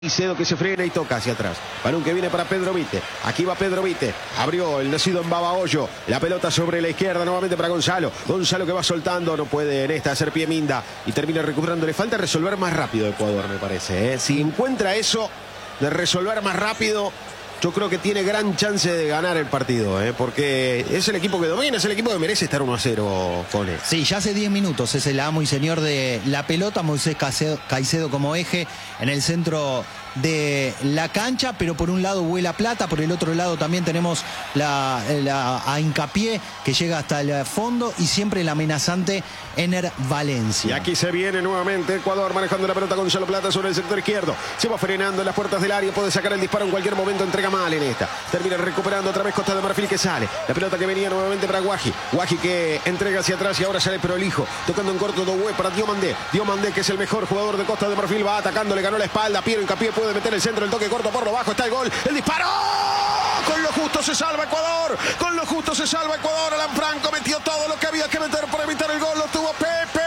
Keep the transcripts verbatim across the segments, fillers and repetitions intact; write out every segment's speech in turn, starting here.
Caicedo que se frena y toca hacia atrás. Balón que viene para Pedro Vite. Aquí va Pedro Vite. Abrió el nacido en Babahoyo. La pelota sobre la izquierda nuevamente para Gonzalo. Gonzalo que va soltando. No puede en esta hacer pie Minda. Y termina recuperando. Le falta resolver más rápido Ecuador, me parece. ¿eh? Si encuentra eso de resolver más rápido, yo creo que tiene gran chance de ganar el partido, ¿eh? Porque es el equipo que domina, es el equipo que merece estar uno a cero con él. Sí, ya hace diez minutos es el amo y señor de la pelota. Moisés Caicedo como eje en el centro de la cancha, pero por un lado vuela Plata, por el otro lado también tenemos la, la, a Hincapié que llega hasta el fondo y siempre el amenazante Ener Valencia. Y aquí se viene nuevamente Ecuador manejando la pelota. Gonzalo Plata sobre el sector izquierdo, se va frenando en las puertas del área, puede sacar el disparo en cualquier momento, entrega mal en esta, termina recuperando otra vez Costa de Marfil que sale, la pelota que venía nuevamente para Guaji, Guaji que entrega hacia atrás y ahora sale prolijo, tocando en corto Doué para Diomandé, Diomandé que es el mejor jugador de Costa de Marfil, va atacando, le ganó la espalda, Piero Hincapié puede meter el centro, el toque corto por lo bajo, está el gol, el disparo, con lo justo se salva Ecuador, con lo justo se salva Ecuador. Alan Franco metió todo lo que había que meter para evitar el gol, lo tuvo Pepe.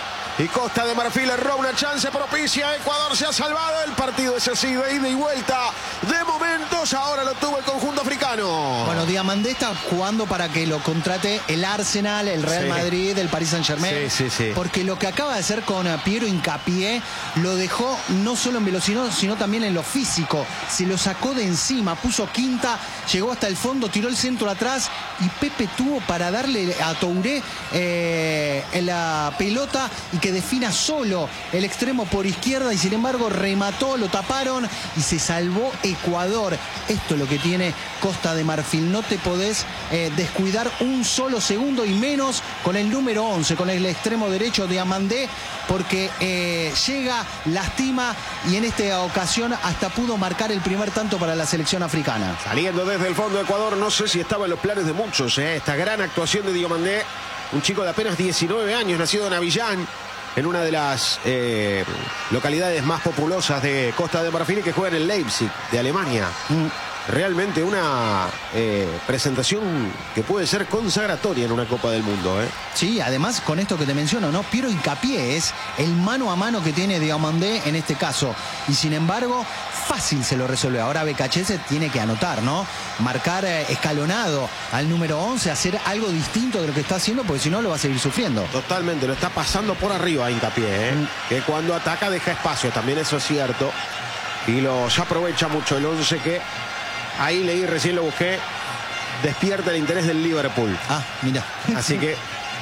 Y Costa de Marfil erró una chance propicia. Ecuador se ha salvado. El partido es así de ida y vuelta. De momentos, ahora lo tuvo el conjunto africano. Bueno, Diomandé está jugando para que lo contrate el Arsenal, el Real sí. Madrid, el Paris Saint-Germain. Sí, sí, sí. Porque lo que acaba de hacer con Piero Hincapié lo dejó no solo en velocidad, sino también en lo físico. Se lo sacó de encima, puso quinta, llegó hasta el fondo, tiró el centro atrás y Pepe tuvo para darle a Touré eh, la pelota y que defina solo el extremo por izquierda y sin embargo remató, lo taparon y se salvó Ecuador. Esto es lo que tiene Costa de Marfil, no te podés eh, descuidar un solo segundo y menos con el número once, con el extremo derecho de Diomandé, porque eh, llega, lastima y en esta ocasión hasta pudo marcar el primer tanto para la selección africana. Saliendo desde el fondo de Ecuador, no sé si estaba en los planes de muchos, ¿eh? Esta gran actuación de Diomandé, un chico de apenas diecinueve años, nacido en Avillán, en una de las eh, localidades más populosas de Costa de Marfil y que juega en el Leipzig de Alemania. Mm. Realmente una eh, presentación que puede ser consagratoria en una Copa del Mundo, ¿eh? Sí, además con esto que te menciono, ¿no? Piero Hincapié es el mano a mano que tiene Diomandé en este caso. Y sin embargo, fácil se lo resuelve. Ahora Becachese tiene que anotar, ¿no? Marcar eh, escalonado al número once, hacer algo distinto de lo que está haciendo, porque si no lo va a seguir sufriendo. Totalmente, lo está pasando por arriba a Hincapié, ¿eh? Mm. Que cuando ataca deja espacio, también eso es cierto. Y lo ya aprovecha mucho el once que... Ahí leí, recién lo busqué, despierta el interés del Liverpool. Ah, mira. Así que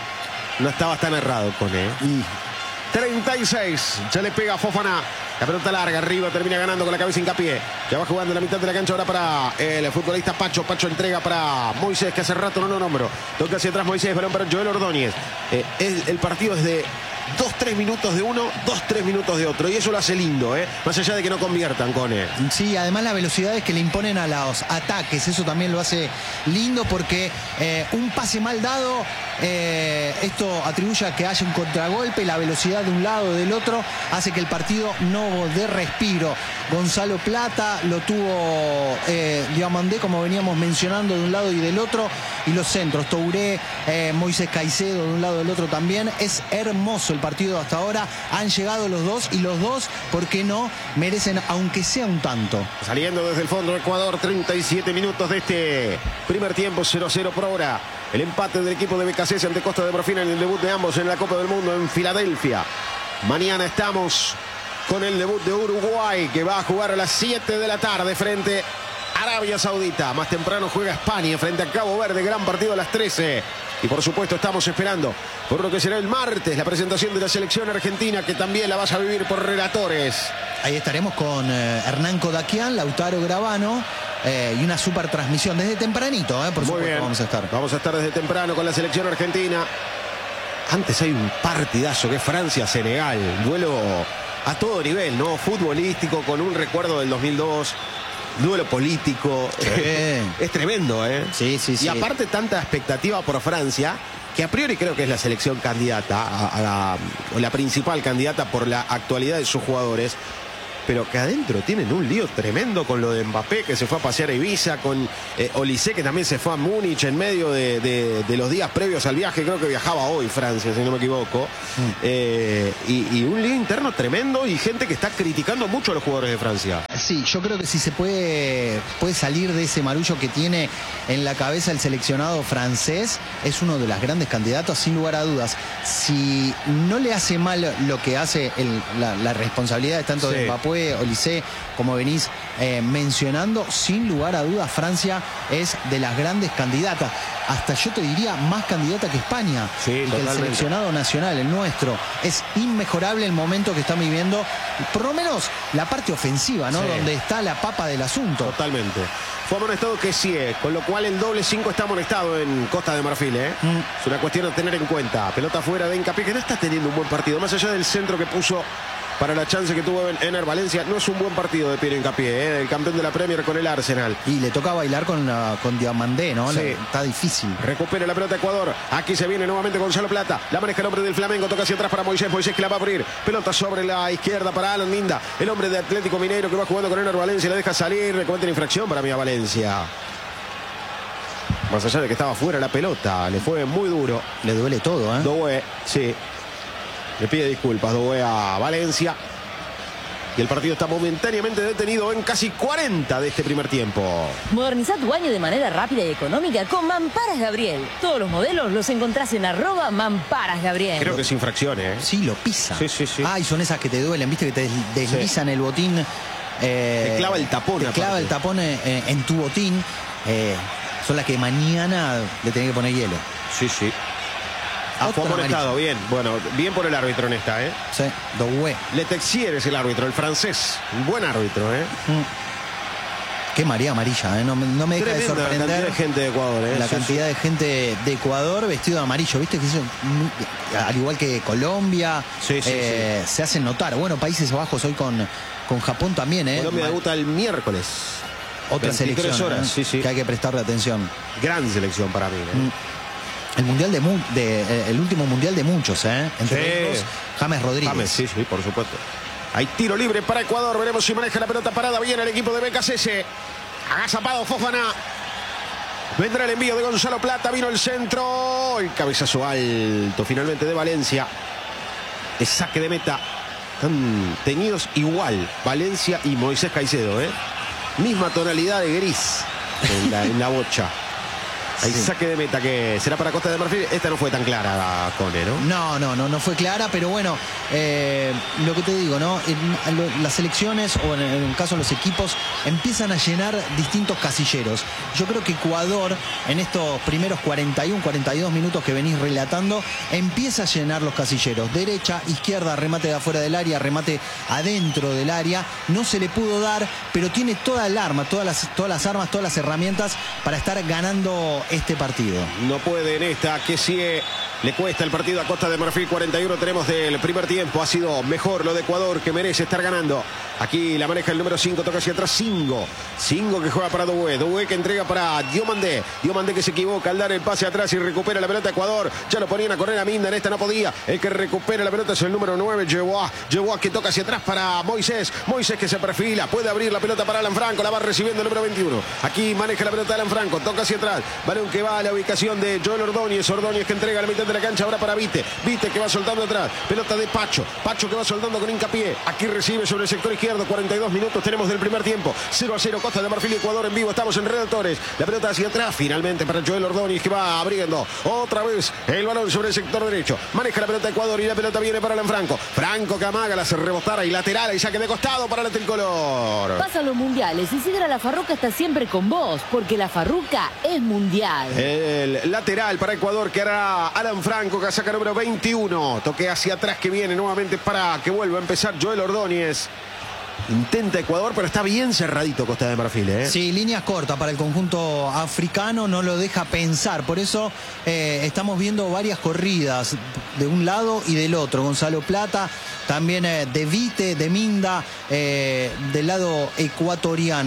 no estabas tan errado con él. Y treinta y seis, ya le pega a Fofana. La pelota larga, arriba, termina ganando con la cabeza Hincapié. Ya va jugando en la mitad de la cancha ahora para el futbolista Pacho. Pacho entrega para Moisés, que hace rato no lo nombro. Toca hacia atrás Moisés, balón para Joel Ordóñez. Eh, el, el partido es de dos tres minutos de uno, dos tres minutos de otro. Y eso lo hace lindo, ¿eh? Más allá de que no conviertan con él. Sí, además las velocidades que le imponen a los ataques, eso también lo hace lindo porque eh, un pase mal dado, eh, esto atribuye a que haya un contragolpe, la velocidad de un lado o del otro hace que el partido no dé respiro. Gonzalo Plata lo tuvo eh, Diomandé, como veníamos mencionando, de un lado y del otro, y los centros, Touré, eh, Moisés Caicedo de un lado y del otro también. Es hermoso el partido hasta ahora, han llegado los dos y los dos, ¿por qué no? Merecen aunque sea un tanto. Saliendo desde el fondo Ecuador, treinta y siete minutos de este primer tiempo, cero cero por hora. El empate del equipo de Becachese ante Costa de Marfil en el debut de ambos en la Copa del Mundo en Filadelfia. Mañana estamos con el debut de Uruguay, que va a jugar a las siete de la tarde frente a Arabia Saudita. Más temprano juega España frente a Cabo Verde, gran partido a las trece. Y por supuesto estamos esperando por lo que será el martes la presentación de la selección argentina, que también la vas a vivir por relatores. Ahí estaremos con eh, Hernán Kodakian, Lautaro Gravano eh, y una super transmisión desde tempranito, eh, por Muy supuesto bien. Vamos a estar. Vamos a estar desde temprano con la selección argentina. Antes hay un partidazo que es Francia-Senegal, duelo a todo nivel, ¿no? Futbolístico, con un recuerdo del dos mil dos. Duelo político. Sí. Es tremendo, ¿eh? Sí, sí, sí. Y aparte tanta expectativa por Francia, que a priori creo que es la selección candidata, a, a la, o la principal candidata por la actualidad de sus jugadores. pero que adentro tienen un lío tremendo con lo de Mbappé, que se fue a pasear a Ibiza, con eh, Olise, que también se fue a Múnich en medio de, de, de los días previos al viaje. Creo que viajaba hoy Francia, si no me equivoco. Mm. Eh, y, y un lío interno tremendo y gente que está criticando mucho a los jugadores de Francia. Sí, yo creo que si se puede, puede salir de ese marullo que tiene en la cabeza el seleccionado francés, es uno de los grandes candidatos, sin lugar a dudas. Si no le hace mal lo que hace el, la, la responsabilidad tanto sí. de Mbappé, Olise, como venís eh, mencionando, sin lugar a dudas Francia es de las grandes candidatas. Hasta yo te diría más candidata que España. Sí, que el seleccionado nacional, el nuestro. Es inmejorable el momento que están viviendo, por lo menos la parte ofensiva, ¿no? Sí. Donde está la papa del asunto. Totalmente. Fue amonestado que sí, con lo cual el doble cinco está amonestado en Costa de Marfil, ¿eh? Mm. Es una cuestión a tener en cuenta. Pelota fuera de Hincapié, que no está teniendo un buen partido. Más allá del centro que puso para la chance que tuvo en Ener Valencia, no es un buen partido de Piero Hincapié, ¿eh? El campeón de la Premier con el Arsenal. Y le toca bailar con, uh, con Diamandé, ¿no? Sí. Le, está difícil. Recupera la pelota Ecuador. Aquí se viene nuevamente Gonzalo Plata. La maneja el hombre del Flamengo. Toca hacia atrás para Moisés. Moisés que la va a abrir. Pelota sobre la izquierda para Alan Minda. El hombre de Atlético Mineiro que va jugando con Ener Valencia. Le deja salir. Cometen infracción para mí a Valencia. Más allá de que estaba fuera la pelota. Le fue muy duro. Le duele todo, ¿eh? Doué, sí. Le pide disculpas Doué a Valencia. Y el partido está momentáneamente detenido en casi cuarenta de este primer tiempo. Moderniza tu baño de manera rápida y económica con Mamparas Gabriel. Todos los modelos los encontrás en arroba Mamparas Gabriel. Creo que es infracción, ¿eh? Sí, lo pisa. Sí, sí, sí. Ah, y son esas que te duelen, viste, que te deslizan sí. el botín. Eh, te clava el tapón. Te clava el tapón eh, en tu botín. Eh, son las que mañana le tenés que poner hielo. Sí, sí. Ah, fue amonestado, bien. Bueno, bien por el árbitro en esta, ¿eh? Sí, Doué. Le Texier es el árbitro, el francés. Un buen árbitro, ¿eh? Mm. Qué María amarilla, ¿eh? No, no me deja Tremenda de sorprender. La cantidad de gente de Ecuador, ¿eh? La Eso cantidad es... de gente de Ecuador vestido de amarillo, ¿viste? Que eso, al igual que Colombia, sí, sí, eh, sí. se hacen notar. Bueno, Países Bajos hoy con, con Japón también, ¿eh? Colombia debuta el miércoles. Otra selección horas, ¿eh? sí, sí. que hay que prestarle atención. Gran selección para mí, ¿eh? Mm. El mundial de, de el último mundial de muchos, ¿eh? Entre sí. ellos, James Rodríguez. James, sí, sí, por supuesto. Hay tiro libre para Ecuador. Veremos si maneja la pelota parada bien el equipo de B K C S. Agazapado Fofana. Vendrá el envío de Gonzalo Plata. Vino el centro. El cabezazo alto finalmente de Valencia. Es saque de meta. Están teñidos igual Valencia y Moisés Caicedo, ¿eh? Misma tonalidad de gris en la, en la bocha. Hay sí. saque de meta que será para Costa de Marfil. Esta no fue tan clara, Cone, ¿no? No, no, no, no fue clara, pero bueno, eh, lo que te digo, ¿no? En, en las selecciones, o en el caso de los equipos, empiezan a llenar distintos casilleros. Yo creo que Ecuador, en estos primeros cuarenta y uno, cuarenta y dos minutos que venís relatando, empieza a llenar los casilleros. Derecha, izquierda, remate de afuera del área, remate adentro del área. No se le pudo dar, pero tiene toda el arma, todas las, todas las armas, todas las herramientas para estar ganando este partido. No puede en esta, que sí le cuesta el partido a Costa de Marfil. Cuarenta y uno tenemos del primer tiempo. Ha sido mejor lo de Ecuador, que merece estar ganando. Aquí la maneja el número cinco, toca hacia atrás Singo. Singo que juega para Doué. Doué que entrega para Diomandé. Diomandé que se equivoca al dar el pase atrás y recupera la pelota Ecuador. Ya lo ponían a correr a Minda, en esta no podía. El que recupera la pelota es el número nueve, Yehuá. Yehuá que toca hacia atrás para Moisés. Moisés que se perfila, puede abrir la pelota para Alan Franco. La va recibiendo el número veintiuno. Aquí maneja la pelota Alan Franco, toca hacia atrás. Balón que va a la ubicación de Joel Ordóñez. Ordóñez que entrega a la mitad de la cancha ahora para Vite. Vite que va soltando atrás. Pelota de Pacho. Pacho que va soltando con Hincapié. Aquí recibe sobre el sector izquierdo. cuarenta y dos minutos tenemos del primer tiempo. cero a cero Costa de Marfil y Ecuador en vivo. Estamos en Redactores. La pelota hacia atrás finalmente para Joel Ordóñez que va abriendo otra vez el balón sobre el sector derecho. Maneja la pelota Ecuador y la pelota viene para Alan Franco. Franco que amaga, la hace rebotar y lateral y saque de costado para la tricolor. Pasan los mundiales y Sidra La Farruca está siempre con vos, porque La Farruca es mundial. El lateral para Ecuador que hará Alan Franco, que saca número veintiuno. Toque hacia atrás que viene nuevamente para que vuelva a empezar Joel Ordóñez. Intenta Ecuador, pero está bien cerradito Costa de Marfil, ¿eh? Sí, líneas cortas para el conjunto africano, no lo deja pensar. Por eso eh, estamos viendo varias corridas de un lado y del otro. Gonzalo Plata, también eh, de Vite, de Minda, eh, del lado ecuatoriano.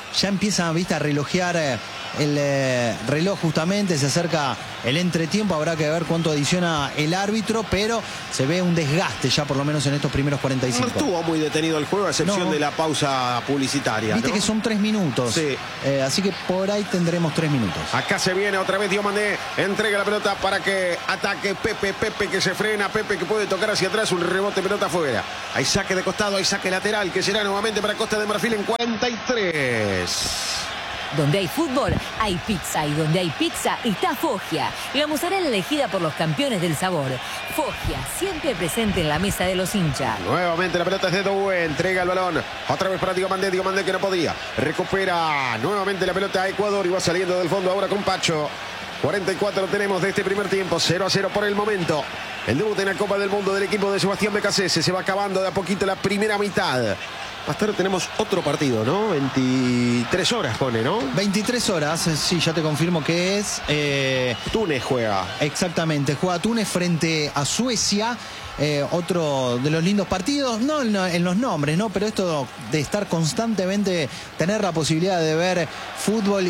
ya empieza, viste, a relojear eh, el eh, reloj justamente, se acerca el entretiempo, habrá que ver cuánto adiciona el árbitro, pero se ve un desgaste ya por lo menos en estos primeros cuarenta y cinco. No estuvo muy detenido el juego, a excepción no. de la pausa publicitaria. Viste, ¿no?, que son tres minutos. Sí. Eh, así que por ahí tendremos tres minutos. Acá se viene otra vez Diomandé, entrega la pelota para que ataque Pepe, Pepe que se frena, Pepe que puede tocar hacia atrás, un rebote, pelota afuera. Hay saque de costado, hay saque lateral que será nuevamente para Costa de Marfil en cuarenta y tres. Donde hay fútbol, hay pizza. Y donde hay pizza, está Foggia. La mozzarella elegida por los campeones del sabor. Foggia, siempre presente en la mesa de los hinchas. Nuevamente la pelota es de Doué, entrega el balón. Otra vez para Diomandé, Diomandé que no podía. Recupera nuevamente la pelota a Ecuador y va saliendo del fondo ahora con Pacho. cuarenta y cuatro tenemos de este primer tiempo, cero a cero por el momento. El debut en la Copa del Mundo del equipo de Sebastián Becasese. Se va acabando de a poquito la primera mitad. Más tarde tenemos otro partido, ¿no? veintitrés horas pone, ¿no? veintitrés horas, sí, ya te confirmo que es. Eh, Túnez juega. Exactamente, juega Túnez frente a Suecia. Eh, otro de los lindos partidos, no en, en los nombres, ¿no? Pero esto de estar constantemente, tener la posibilidad de ver fútbol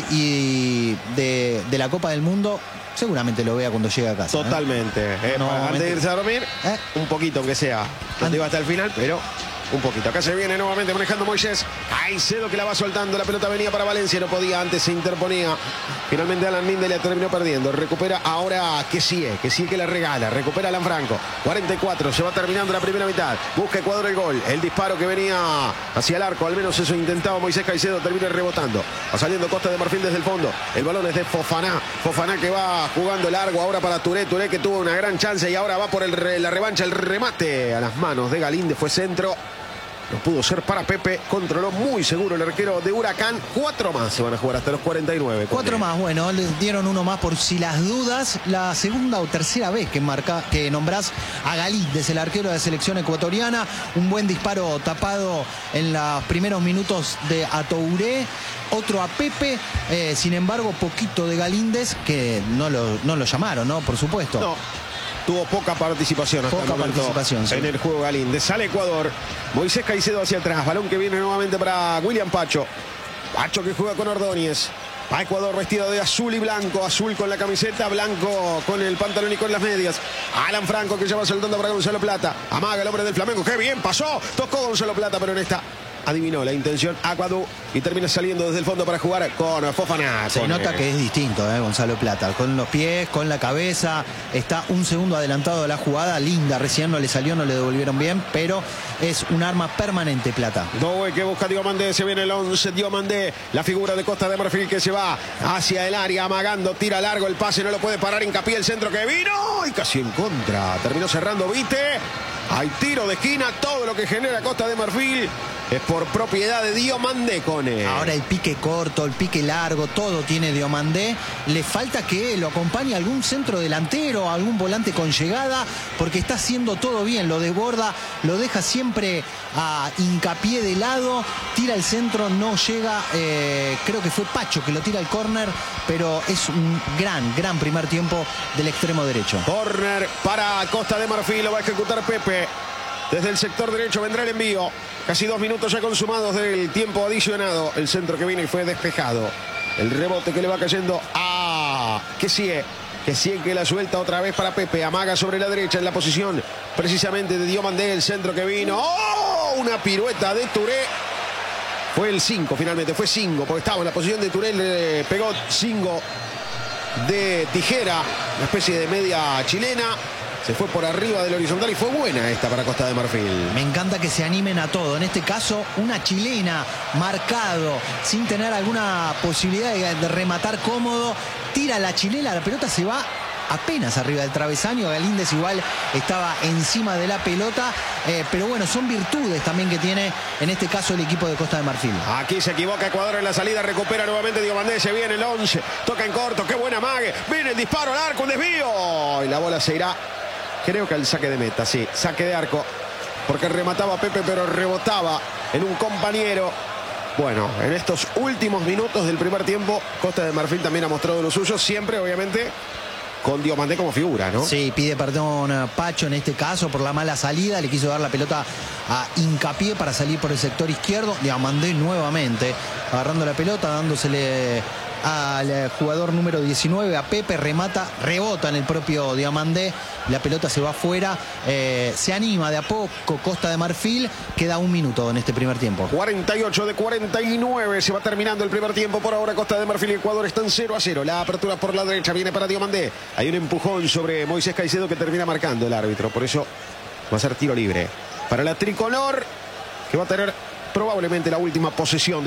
y de, de la Copa del Mundo, seguramente lo vea cuando llegue a casa. Totalmente. ¿eh? Eh, No, antes de irse a dormir, ¿Eh? un poquito aunque sea. No digo hasta el final, pero un poquito. Acá se viene nuevamente manejando Moisés. Caicedo que la va soltando. La pelota venía para Valencia. No podía, antes se interponía. Finalmente Alan Minde la terminó perdiendo. Recupera ahora Kessie. Kessie que la regala. Recupera Alan Franco. cuarenta y cuatro. Se va terminando la primera mitad. Busca Ecuador el gol. El disparo que venía hacia el arco. Al menos eso intentaba Moisés Caicedo. Termina rebotando. Va saliendo Costa de Marfil desde el fondo. El balón es de Fofana. Fofana que va jugando largo ahora para Touré. Touré que tuvo una gran chance y ahora va por el re, la revancha. El remate a las manos de Galíndez. Fue centro. No pudo ser para Pepe, controló muy seguro el arquero de Huracán. Cuatro más se van a jugar hasta los cuarenta y nueve. Cuatro más, bueno, le dieron uno más por si las dudas. La segunda o tercera vez que marca, que nombrás a Galíndez, el arquero de la selección ecuatoriana. Un buen disparo tapado en los primeros minutos de Atouré. Otro a Pepe, eh, sin embargo, poquito de Galíndez, que no lo, no lo llamaron, ¿no? Por supuesto. No. Tuvo poca participación hasta Poca el momento participación, sí. en el juego Galíndez. Sale Ecuador. Moisés Caicedo hacia atrás. Balón que viene nuevamente para William Pacho. Pacho que juega con Ordóñez. Va Ecuador vestido de azul y blanco. Azul con la camiseta, blanco con el pantalón y con las medias. Alan Franco que ya va soltando para Gonzalo Plata. Amaga el hombre del Flamengo. ¡Qué bien pasó! Tocó Gonzalo Plata, pero en esta adivinó la intención Aguadú y termina saliendo desde el fondo para jugar con Fofana. Se con nota el... que es distinto, ¿eh? Gonzalo Plata, con los pies, con la cabeza, está un segundo adelantado de la jugada, linda, recién no le salió, no le devolvieron bien, pero es un arma permanente Plata. Doe que busca Diomandé, se viene el once, Diomandé, la figura de Costa de Marfil que se va hacia el área, amagando, tira largo el pase, no lo puede parar, hincapié el centro que vino y casi en contra, terminó cerrando Vite. Hay tiro de esquina, todo lo que genera Costa de Marfil es por propiedad de Diomandé, Cone. Ahora el pique corto, el pique largo, todo tiene Diomandé. Le falta que lo acompañe algún centro delantero, algún volante con llegada, porque está haciendo todo bien, lo desborda, lo deja siempre a hincapié de lado, tira el centro, no llega, eh, creo que fue Pacho que lo tira al córner, pero es un gran, gran primer tiempo del extremo derecho. Córner para Costa de Marfil, lo va a ejecutar Pepe. Desde el sector derecho vendrá el envío. Casi dos minutos ya consumados del tiempo adicionado. El centro que viene y fue despejado. El rebote que le va cayendo a Kessie. Kessie que la suelta otra vez para Pepe. Amaga sobre la derecha en la posición precisamente de Diomandé. El centro que vino. ¡Oh! Una pirueta de Touré. Fue el cinco finalmente. Fue cinco porque estaba en la posición de Touré. Le pegó cinco de tijera. Una especie de media chilena. Se fue por arriba del horizontal y fue buena esta para Costa de Marfil. Me encanta que se animen a todo. En este caso, una chilena, marcado, sin tener alguna posibilidad de, de rematar cómodo. Tira la chilena, la pelota se va apenas arriba del travesaño. Galíndez igual estaba encima de la pelota. Eh, pero bueno, son virtudes también que tiene en este caso el equipo de Costa de Marfil. Aquí se equivoca Ecuador en la salida. Recupera nuevamente Diomandé. Se viene el once. Toca en corto. Qué buena mague. Viene el disparo al arco. Un desvío. Y la bola se irá. Creo que al saque de meta, sí, saque de arco, porque remataba Pepe, pero rebotaba en un compañero. Bueno, en estos últimos minutos del primer tiempo, Costa de Marfil también ha mostrado lo suyo, siempre, obviamente, con Diomandé como figura, ¿no? Sí, pide perdón a Pacho en este caso por la mala salida, le quiso dar la pelota a hincapié para salir por el sector izquierdo. Diomandé nuevamente agarrando la pelota, dándosele al jugador número diecinueve, a Pepe, remata, rebota en el propio Diomandé, la pelota se va afuera, eh, se anima de a poco Costa de Marfil, queda un minuto en este primer tiempo. cuarenta y ocho de cuarenta y nueve, se va terminando el primer tiempo. Por ahora Costa de Marfil y Ecuador están cero a cero. La apertura por la derecha viene para Diomandé. Hay un empujón sobre Moisés Caicedo que termina marcando el árbitro, por eso va a ser tiro libre para la tricolor, que va a tener probablemente la última posesión.